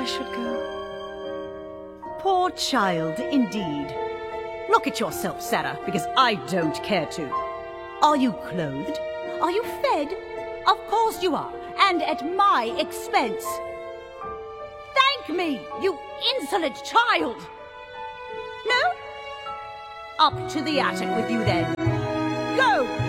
I should go. Poor child, indeed. Look at yourself, Sarah, because I don't care to. Are you clothed? Are you fed? Of course you are, and at my expense. Thank me, you insolent child! No? Up to the attic with you then. Go!